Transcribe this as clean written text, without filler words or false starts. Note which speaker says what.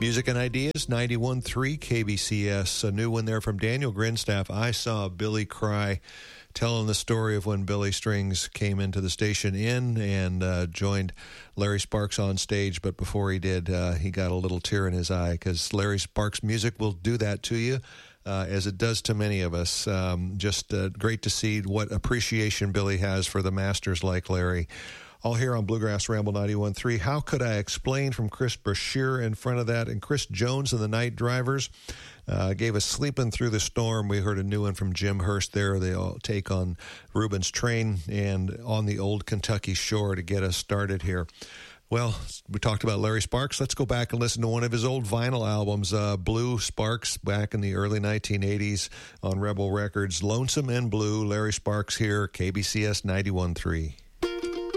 Speaker 1: Music and Ideas, 91.3 KBCS. A new one there from Daniel Grinstaff. I saw Billy cry, telling the story of when Billy Strings came into the station and joined Larry Sparks on stage. But before he did, he got a little tear in his eye because Larry Sparks' music will do that to you. As it does to many of us. Just great to see what appreciation Billy has for the masters like Larry. All here on Bluegrass Ramble 91.3. How Could I Explain from Chris Brashear in front of that. And Chris Jones and the Night Drivers gave us Sleeping Through the Storm. We heard a new one from Jim Hurst there. They all take on Reuben's Train and On the Old Kentucky Shore to get us started here. Well, we talked about Larry Sparks. Let's go back and listen to one of his old vinyl albums, Blue Sparks, back in the early 1980s on Rebel Records. Lonesome and Blue, Larry Sparks here, KBCS 91.3.